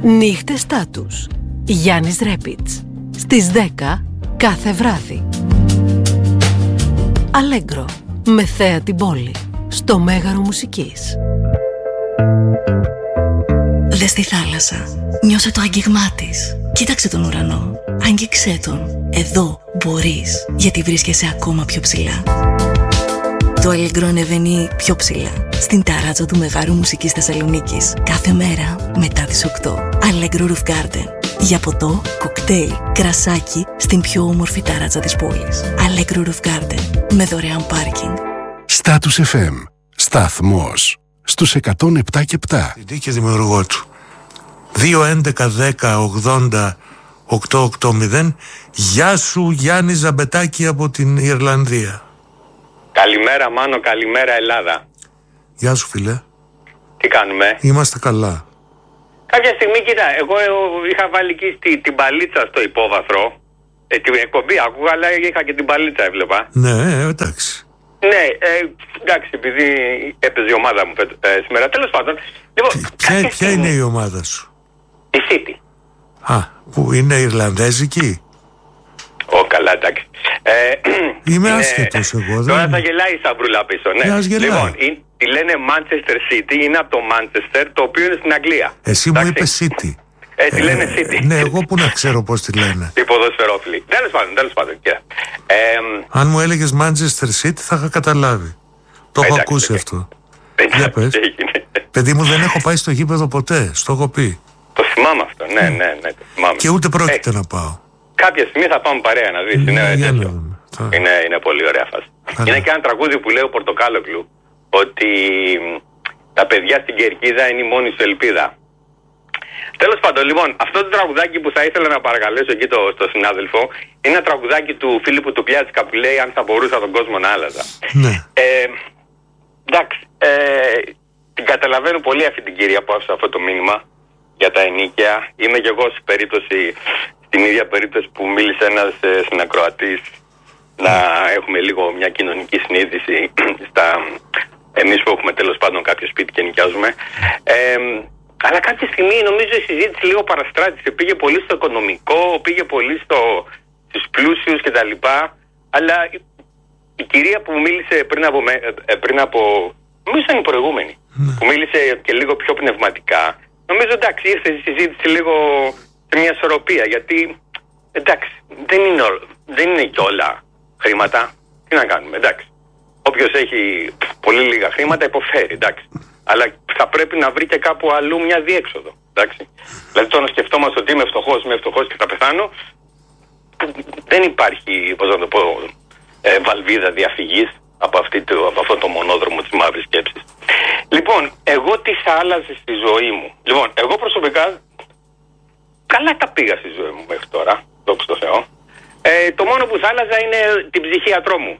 Νύχτες Στάτους. Γιάννης Ρέπιτς. Στις 10 κάθε βράδυ. Αλέγκρο. Με Θέα την Πόλη. Στο Μέγαρο Μουσικής. Δες τη θάλασσα. Νιώσε το άγγιγμά της. Κοίταξε τον ουρανό. Άγγιξέ τον. Εδώ μπορείς, γιατί βρίσκεσαι ακόμα πιο ψηλά. Το Αλέγκρο ανεβαίνει πιο ψηλά στην ταράτσα του Μεγάρου Μουσικής Θεσσαλονίκης κάθε μέρα μετά τις 8. Αλέγκρο Roof Garden. Για ποτό, κοκτέιλ, κρασάκι στην πιο όμορφη ταράτσα της πόλης. Αλέγκρο Roof Garden. Με δωρεάν πάρκινγκ. Status FM. Σταθμός στους 107 και 7. Και δημιουργό του. 2-11-10-80-880. Γεια σου Γιάννη Ζαμπετάκη από την Ιρλανδία. Καλημέρα Μάνο, καλημέρα Ελλάδα. Γεια σου φίλε. Τι κάνουμε? Είμαστε καλά. Κάποια στιγμή, κοίτα, εγώ είχα βάλει εκεί την παλίτσα στο υπόβαθρο. Την εκπομπή άκουγα, αλλά είχα και την παλίτσα, έβλεπα. Ναι, εντάξει. Ναι, εντάξει, επειδή έπαιζε η ομάδα μου σήμερα. Τέλος πάντων. Λοιπόν, ποια είναι η ομάδα σου? Η City. Α, που είναι Ιρλανδέζικη? Καλά, εντάξει. Είμαι άσχετος εγώ. Τώρα θα γελάει η Σαμπρούλα πίσω, ναι. Λοιπόν, τη λένε Manchester City, είναι από το Manchester, το οποίο είναι στην Αγγλία. Εσύ μου είπε City. Τη λένε City. Ναι, εγώ που να ξέρω πώς τη λένε. Τι ποδοσφαιρόφιλοι. Τέλος πάντων, κοίτα. Αν μου έλεγες Manchester City θα είχα καταλάβει. Το έχω ακούσει αυτό. Για πες. Παιδί μου, δεν έχω πάει στο γήπεδο ποτέ, στο έχω πει. Το θυμάμαι αυτό, ναι, το θυμάμαι. Και ούτε πρόκειται να πάω. Κάποια στιγμή θα πάμε παρέα να δεις. Είναι πολύ ωραία φάση. Είναι και ένα τραγούδι που λέει ο Πορτοκάλογλου, ότι τα παιδιά στην κερκίδα είναι η μόνη σου ελπίδα. Τέλος πάντων, λοιπόν, αυτό το τραγουδάκι που θα ήθελα να παρακαλέσω εκεί στο συνάδελφο είναι ένα τραγουδάκι του Φίλιππου του Πιάτσικα που λέει «Αν θα μπορούσα τον κόσμο να άλλαζα». Ναι. Εντάξει, την καταλαβαίνω πολύ αυτή την κυρία που άφησε αυτό το μήνυμα για τα ενίκαια. Είμαι και εγώ στην ίδια περίπτωση που μίλησε ένας συνακροατής, να έχουμε λίγο μια κοινωνική συνείδηση εμείς που έχουμε τέλος πάντων κάποιο σπίτι και νοικιάζουμε. Αλλά κάποια στιγμή νομίζω η συζήτηση λίγο παραστράτησε. Πήγε πολύ στο οικονομικό, πήγε πολύ στους πλούσιους κτλ. Αλλά η κυρία που μίλησε πριν από νομίζω ήταν η προηγούμενη, που μίλησε και λίγο πιο πνευματικά, νομίζω εντάξει ήρθε η συζήτηση λίγο σε μια ισορροπία, γιατί εντάξει δεν είναι κι όλα χρήματα. Τι να κάνουμε, εντάξει. Όποιος έχει πολύ λίγα χρήματα υποφέρει, εντάξει. Αλλά θα πρέπει να βρει και κάπου αλλού μια διέξοδο, εντάξει. Δηλαδή το να σκεφτόμαστε ότι είμαι φτωχός και θα πεθάνω, δεν υπάρχει, πώς να το πω, βαλβίδα διαφυγής από αυτό το μονόδρομο της μαύρης σκέψης. Λοιπόν, εγώ τι θα άλλαζε στη ζωή μου? Λοιπόν, εγώ προσωπικά καλά τα πήγα στη ζωή μου μέχρι τώρα, δόξα τω Θεώ. Το μόνο που θα άλλαζα είναι την ψυχίατρό μου.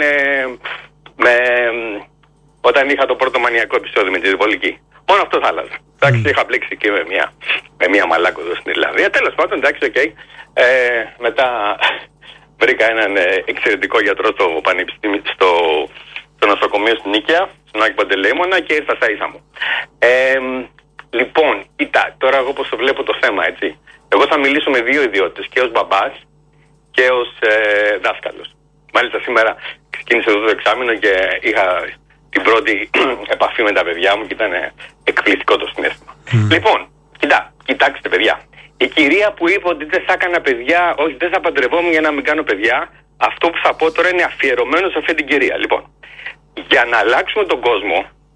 Όταν είχα το πρώτο μανιακό επεισόδιο με τη διπολική. Μόνο αυτό θα άλλαζα. Εντάξει, είχα μπλέξει και με μια μαλάκο εδώ στην Ιρλανδία. Τέλος πάντων, εντάξει, οκ. Μετά βρήκα έναν εξαιρετικό γιατρό στο πανεπιστήμιο, στο νοσοκομείο στην Νίκαια, στον Άκη Παντελεήμονα, και ήρθα στα ίσα μου. Λοιπόν, κοίτα, τώρα εγώ πώς το βλέπω το θέμα, έτσι. Εγώ θα μιλήσω με δύο ιδιότητες, και ως μπαμπάς και ως δάσκαλος. Μάλιστα σήμερα ξεκίνησε εδώ το εξάμηνο και είχα την πρώτη επαφή με τα παιδιά μου και ήταν εκπληκτικό το συναίσθημα. Λοιπόν, κοιτάξτε παιδιά. Η κυρία που είπε ότι δεν θα έκανα παιδιά, όχι δεν θα παντρευόμουν για να μην κάνω παιδιά, αυτό που θα πω τώρα είναι αφιερωμένο σε αυτή την κυρία. Λοιπόν, για να αλλάξουμε τον κόσμο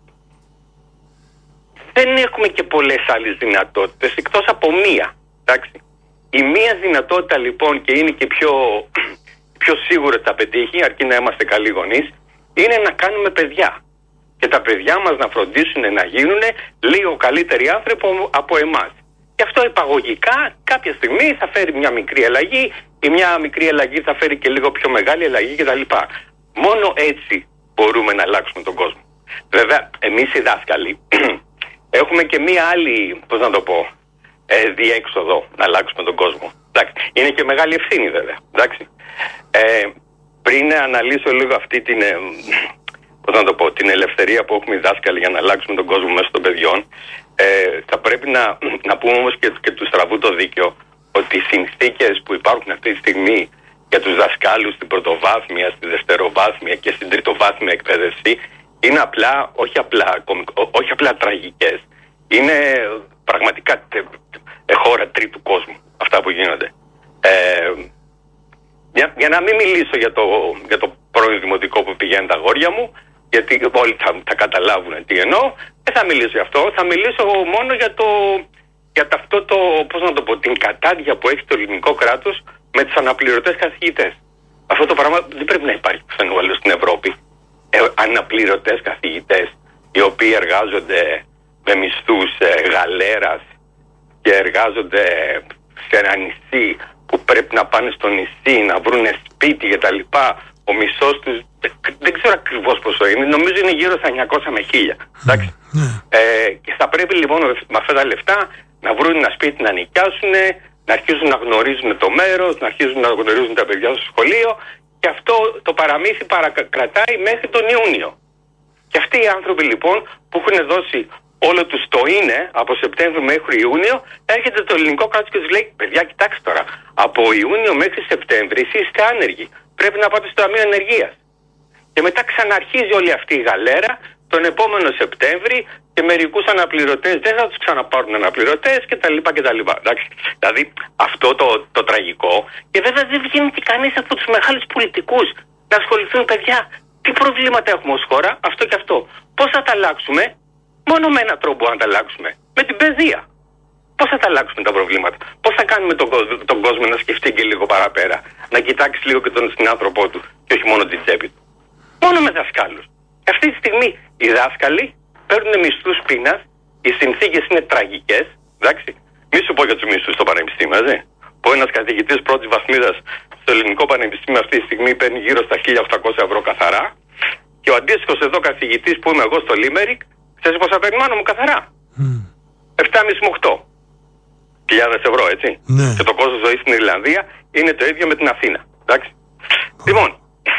δεν έχουμε και πολλές άλλες δυνατότητες εκτός από μία. Εντάξει. Η μία δυνατότητα λοιπόν, και είναι και πιο σίγουρο ότι θα πετύχει, αρκεί να είμαστε καλοί γονείς, είναι να κάνουμε παιδιά. Και τα παιδιά μας να φροντίσουν να γίνουν λίγο καλύτεροι άνθρωποι από εμάς. Και αυτό υπαγωγικά κάποια στιγμή θα φέρει μια μικρή αλλαγή, ή μια μικρή αλλαγή θα φέρει και λίγο πιο μεγάλη αλλαγή κτλ. Μόνο έτσι μπορούμε να αλλάξουμε τον κόσμο. Βέβαια, εμείς οι δάσκαλοι έχουμε και μια άλλη, πώς να το πω, διέξοδο να αλλάξουμε τον κόσμο. Εντάξει. Είναι και μεγάλη ευθύνη βέβαια. Εντάξει. Πριν αναλύσω λίγο αυτή την ελευθερία που έχουμε οι δάσκαλοι για να αλλάξουμε τον κόσμο μέσω των παιδιών, Θα πρέπει να πούμε όμως και του στραβού το δίκαιο ότι οι συνθήκες που υπάρχουν αυτή τη στιγμή για τους δασκάλους στην πρωτοβάθμια, στη δευτεροβάθμια και στην τριτοβάθμια εκπαίδευση είναι όχι απλά τραγικές. Είναι πραγματικά χώρα τρίτου κόσμου αυτά που γίνονται. Για να μην μιλήσω για το πρώην δημοτικό που πηγαίνει τα αγόρια μου, γιατί όλοι θα καταλάβουν τι εννοώ, δεν θα μιλήσω για αυτό. Θα μιλήσω μόνο για αυτό πώς να το πω, την κατάδια που έχει το ελληνικό κράτος με τους αναπληρωτές καθηγητές. Αυτό το πράγμα δεν πρέπει να υπάρχει πουθενά άλλο στην Ευρώπη. Αναπληρωτές καθηγητές οι οποίοι εργάζονται με μισθούς γαλέρας και εργάζονται σε ένα νησί που πρέπει να πάνε στο νησί να βρουν σπίτι και τα λοιπά. Ο μισθός τους δεν ξέρω ακριβώς πόσο είναι, νομίζω είναι γύρω στα 900 με 1000. Εντάξει. Και θα πρέπει λοιπόν με αυτά τα λεφτά να βρουν ένα σπίτι να νοικιάσουν, να αρχίσουν να γνωρίζουν το μέρος, να αρχίσουν να γνωρίζουν τα παιδιά στο σχολείο, και αυτό το παραμύθι παρακρατάει μέχρι τον Ιούνιο. Και αυτοί οι άνθρωποι λοιπόν που έχουν δώσει όλο τους το είναι από Σεπτέμβριο μέχρι Ιούνιο, έρχεται το ελληνικό κράτος και τους λέει: παιδιά, κοιτάξτε τώρα, από Ιούνιο μέχρι Σεπτέμβριο εσείς είστε άνεργοι. Πρέπει να πάτε στο Ταμείο Ενεργείας. Και μετά ξαναρχίζει όλη αυτή η γαλέρα τον επόμενο Σεπτέμβρη και μερικούς αναπληρωτές δεν θα τους ξαναπάρουν αναπληρωτές κτλ. Δηλαδή αυτό το τραγικό. Και βέβαια δεν βγαίνει και κανείς από τους μεγάλους πολιτικούς να ασχοληθούν, παιδιά, τι προβλήματα έχουμε ως χώρα, αυτό και αυτό. Πώς θα τα αλλάξουμε? Μόνο με έναν τρόπο να τα αλλάξουμε. Με την παιδεία. Πώς θα τα αλλάξουμε τα προβλήματα? Πώς θα κάνουμε τον κόσμο να σκεφτεί και λίγο παραπέρα? Να κοιτάξει λίγο και τον συνάνθρωπό του και όχι μόνο την τσέπη του. Μόνο με δασκάλους. Αυτή τη στιγμή οι δάσκαλοι παίρνουν μισθούς πείνας, οι συνθήκες είναι τραγικές. Εντάξει. Μη σου πω για τους μισθούς στο πανεπιστήμιο, έτσι. Που ένας καθηγητής πρώτης βαθμίδας στο ελληνικό πανεπιστήμιο αυτή τη στιγμή παίρνει γύρω στα 1.800 ευρώ καθαρά. Και ο αντίστοιχος εδώ καθηγητής που είμαι εγώ στο Λίμερικ, ξέρεις πόσα παίρνει μόνο μου καθαρά? 7,5 με 8.000 ευρώ, έτσι. Ναι. Και το κόστος ζωής στην Ιρλανδία είναι το ίδιο με την Αθήνα. Εντάξει. Λοιπόν,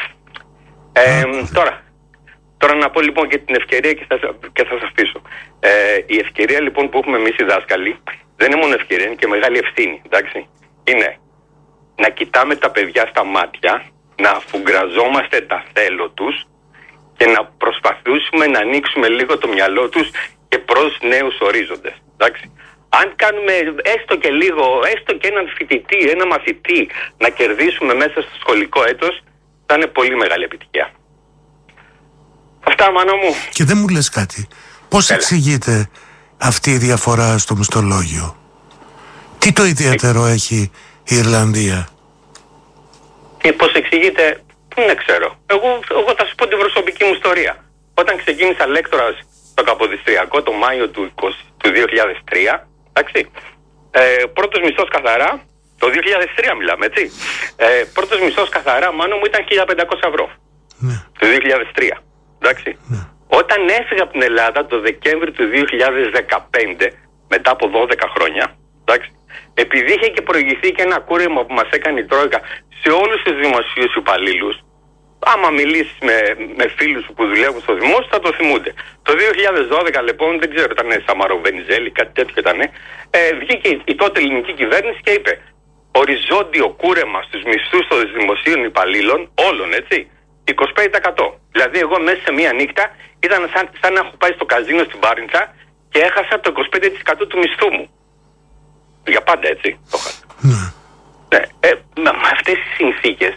τώρα να πω λοιπόν και την ευκαιρία και θα σας αφήσω. Η ευκαιρία λοιπόν που έχουμε εμείς οι δάσκαλοι δεν είναι μόνο ευκαιρία, είναι και μεγάλη ευθύνη. Εντάξει. Είναι να κοιτάμε τα παιδιά στα μάτια, να αφουγκραζόμαστε τα θέλω τους και να προσπαθήσουμε να ανοίξουμε λίγο το μυαλό τους και προς νέους ορίζοντες. Εντάξει. Αν κάνουμε έστω και λίγο, έστω και έναν φοιτητή, ένα μαθητή να κερδίσουμε μέσα στο σχολικό έτος, θα είναι πολύ μεγάλη επιτυχία. Αυτά, μάνα μου. Και δεν μου λες κάτι. Πώς εξηγείται αυτή η διαφορά στο μισθολόγιο? Τι το ιδιαίτερο έχει η Ιρλανδία? Πώς εξηγείται, δεν ξέρω. Εγώ θα σου πω την προσωπική μου ιστορία. Όταν ξεκίνησα λέκτορας στο Καποδιστριακό το Μάιο του 2003, εντάξει, πρώτος μισθός καθαρά, το 2003 μιλάμε, έτσι. Πρώτος μισθός καθαρά, μάνο μου, ήταν 1.500 ευρώ. Ναι. Το 2003, εντάξει. Ναι. Όταν έφυγα από την Ελλάδα το Δεκέμβρη του 2015, μετά από 12 χρόνια, εντάξει, επειδή είχε και προηγηθεί και ένα κούρεμα που μας έκανε η Τρόικα σε όλους τους δημοσίους υπαλλήλους, άμα μιλήσεις με φίλους που δουλεύουν στο δημόσιο θα το θυμούνται. Το 2012 λοιπόν, δεν ξέρω, ήταν Σαμαροβενιζέλη, κάτι τέτοιο ήταν, βγήκε η τότε ελληνική κυβέρνηση και είπε οριζόντιο κούρεμα στους μισθούς των δημοσίων υπαλλήλων, όλων, έτσι, 25%. Δηλαδή εγώ μέσα σε μία νύχτα ήταν σαν να έχω πάει στο καζίνο στην Πάρνηθα και έχασα το 25% του μισθού μου. Για πάντα, έτσι, το είχα. Ναι, με αυτές τις συνθήκες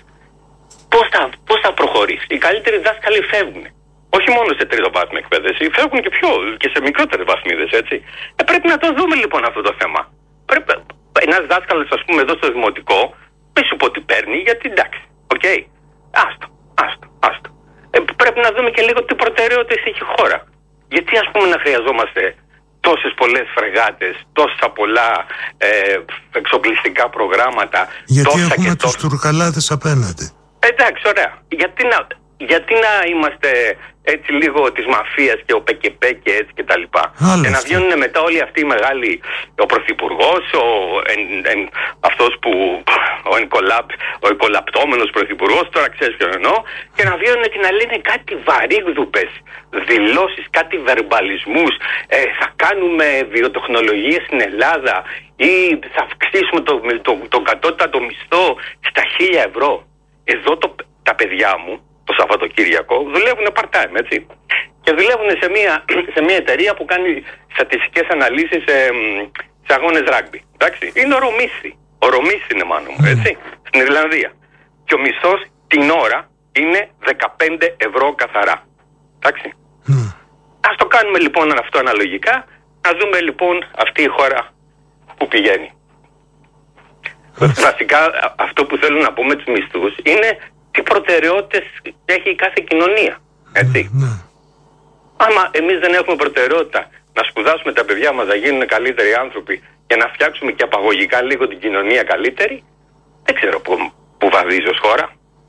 πώς θα προχωρήσει? Οι καλύτεροι δάσκαλοι φεύγουν. Όχι μόνο σε τριτοβάθμια εκπαίδευση, φεύγουν και σε μικρότερες βαθμίδες, έτσι. Πρέπει να το δούμε λοιπόν αυτό το θέμα. Ένας δάσκαλος, ας πούμε, εδώ στο δημοτικό, μη σου πω τι παίρνει, γιατί εντάξει, οκ. Άστο. Πρέπει να δούμε και λίγο τι προτεραιότητες έχει η χώρα. Γιατί, ας πούμε, να χρειαζόμαστε τόσες πολλές φρεγάτες, τόσα πολλά εξοπλιστικά προγράμματα. Γιατί έχουμε τους τουρκαλάδες απέναντι. Εντάξει, ωραία. Γιατί να είμαστε έτσι λίγο της μαφίας και ο ΠΚΠ και έτσι και τα λοιπά. Και να βγαίνουν μετά όλοι αυτοί οι μεγάλοι, ο πρωθυπουργός, αυτός που ο εικολαπτόμενος πρωθυπουργός, τώρα ξέρεις ποιον εννοώ, και να βγαίνουν και να λένε κάτι βαρύγδουπες δηλώσεις, κάτι βερμπαλισμούς, θα κάνουμε βιοτεχνολογίες στην Ελλάδα ή θα αυξήσουμε τον κατώτατο μισθό στα 1.000 ευρώ. Εδώ τα παιδιά μου το Σαββατοκύριακο δουλεύουν part-time, έτσι. Και δουλεύουν σε μια εταιρεία που κάνει στατιστικές αναλύσεις σε αγώνες ράγκμπι. Εντάξει. Είναι ο Ρομίσθη είναι μάνο μου, έτσι, στην Ιρλανδία. Και ο μισθός την ώρα είναι 15 ευρώ καθαρά. Εντάξει. Ας το κάνουμε λοιπόν αυτό αναλογικά, να δούμε λοιπόν αυτή η χώρα που πηγαίνει. Βασικά αυτό που θέλω να πω με τους μισθούς είναι τι προτεραιότητες έχει η κάθε κοινωνία. Έτσι. Άμα εμείς δεν έχουμε προτεραιότητα να σπουδάσουμε τα παιδιά μας, να γίνουν καλύτεροι άνθρωποι και να φτιάξουμε και απαγωγικά λίγο την κοινωνία καλύτερη, δεν ξέρω που βαδίζει ως χώρα.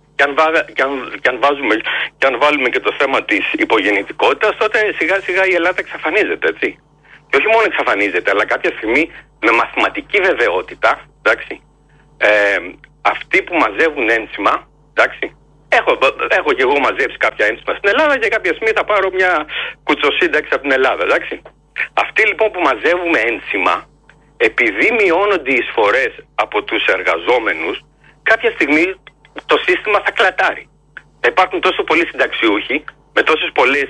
Και αν βάλουμε και το θέμα της υπογεννητικότητας, τότε σιγά σιγά η Ελλάδα εξαφανίζεται, έτσι. Και όχι μόνο εξαφανίζεται, αλλά κάποια στιγμή με μαθηματική βεβαιότητα, εντάξει, αυτοί που μαζεύουν ένσημα, εντάξει, έχω και εγώ μαζέψει κάποια ένσημα στην Ελλάδα και κάποια στιγμή θα πάρω μια κουτσοσύνταξη από την Ελλάδα, εντάξει. Αυτοί λοιπόν που μαζεύουμε ένσημα, επειδή μειώνονται οι εισφορές από τους εργαζόμενους, κάποια στιγμή το σύστημα θα κλατάρει. Θα υπάρχουν τόσο πολλοί συνταξιούχοι, με τόσες πολλές,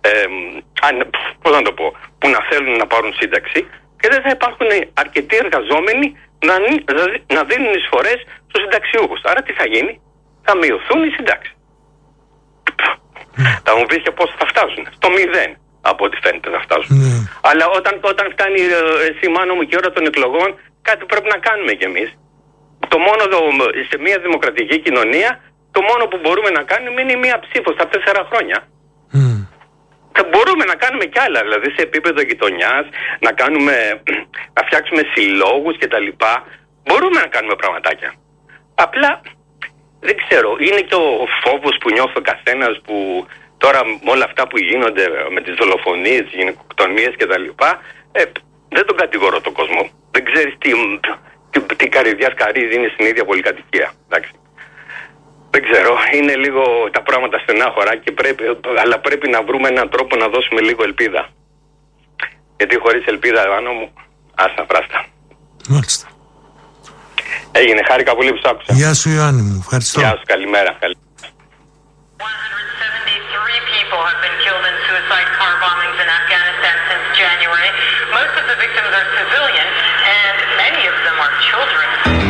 που να θέλουν να πάρουν σύνταξη, και δεν θα υπάρχουν αρκετοί εργαζόμενοι να δίνουν εισφορές στους συνταξιούχους. Άρα τι θα γίνει? Θα μειωθούν οι συντάξεις. Θα μου πεις και πώς θα φτάσουν? Στο 0, από ό,τι φαίνεται θα φτάσουν. Αλλά όταν φτάνει εσύ μάνο μου και η ώρα των εκλογών, κάτι πρέπει να κάνουμε κι εμείς. Το μόνο σε μια δημοκρατική κοινωνία, το μόνο που μπορούμε να κάνουμε είναι μία ψήφο στα 4 χρόνια. Μπορούμε να κάνουμε κι άλλα, δηλαδή σε επίπεδο γειτονιάς, να φτιάξουμε συλλόγους κτλ. Μπορούμε να κάνουμε πραγματάκια. Απλά δεν ξέρω, είναι και ο φόβος που νιώθει ο καθένας, που τώρα με όλα αυτά που γίνονται με τις δολοφονίες, τις γυναικοκτονίες κτλ. Δεν τον κατηγορώ τον κόσμο. Δεν ξέρεις τι καρυδιάς καρύδι είναι στην ίδια πολυκατοικία. Εντάξει. Δεν ξέρω, είναι λίγο τα πράγματα στενάχωρα, αλλά πρέπει να βρούμε έναν τρόπο να δώσουμε λίγο ελπίδα. Γιατί χωρίς ελπίδα, Ιωάννο μου, άστα πράστα. Μάλιστα. Έγινε, χάρηκα πολύ που σ' άκουσα. Γεια σου Ιωάννη μου, ευχαριστώ. Γεια σου, καλημέρα. 173 people have been killed in suicide car bombings in Afghanistan since January. Most of the victims are civilian, and many of them are children.